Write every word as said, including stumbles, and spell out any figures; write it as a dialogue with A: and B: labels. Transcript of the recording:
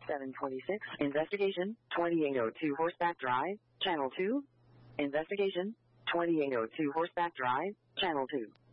A: seven twenty-six, Investigation, twenty-eight oh two Horseback Drive, Channel two. Investigation, twenty-eight oh two Horseback Drive, Channel two.